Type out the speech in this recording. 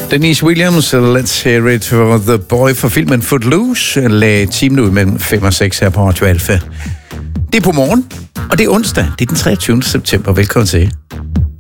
Denise Williams, Let's Hear It for The Boy fra filmen Footloose, lagde timen ud mellem 5 og 6 her på Radio Alfa. Det er på morgen, og det er onsdag, det er den 23. september. Velkommen til.